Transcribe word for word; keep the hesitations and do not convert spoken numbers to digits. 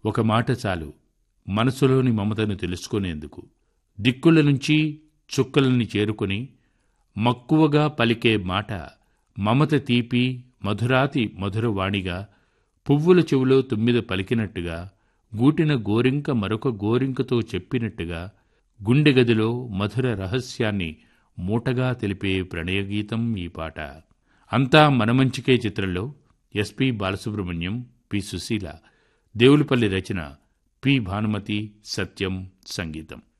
ఒక మాట చాలు మనసులోని మమతను తెలుసుకునేందుకు. దిక్కుల నుంచి చుక్కలని చేరుకుని మక్కువగా పలికే మాట మమత తీపి మధురాతి మధురవాణిగా, పువ్వుల చెవులో తుమ్మిద పలికినట్టుగా, గూటిన గోరింక మరొక గోరింకతో చెప్పినట్టుగా, గుండె గదిలో మధుర రహస్యాన్ని మూటగా తెలిపే ప్రణయగీతం ఈ పాట. అంతా మనమంచికే చిత్రంలో ఎస్పి బాలసుబ్రహ్మణ్యం, పి సుశీల, దేవులపల్లి రచన, పి భానుమతి, సత్యం సంగీతం.